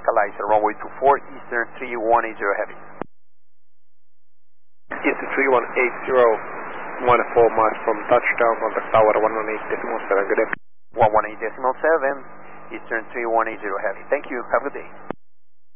Equalizer, runway 24, Eastern 3180 heavy. Eastern 3180, 14 miles from touchdown, contact tower 118.7, good day. 118.7, Eastern 3180 heavy. Thank you, have a good day.